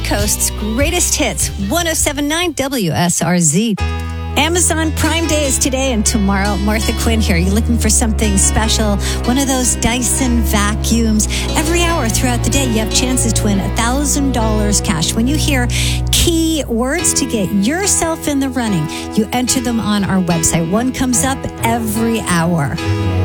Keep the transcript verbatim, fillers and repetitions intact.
Coast's greatest hits, one oh seven point nine W S R Z. Amazon Prime Day is today and tomorrow. Martha Quinn here. You're looking for something special, one of those Dyson vacuums. Every hour throughout the day, you have chances to win one thousand dollars cash. When you hear key words to get yourself in the running, you enter them on our website. One comes up every hour.